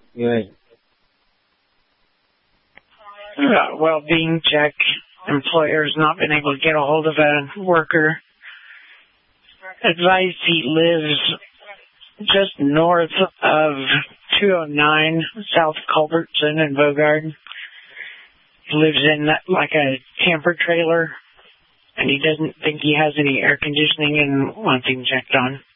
Good. Well-being check. Employer's not been able to get a hold of a worker. Advised he lives just north of 209 South Culbertson and Bogard. He lives in like a camper trailer, and he doesn't think he has any air conditioning and wants him checked on.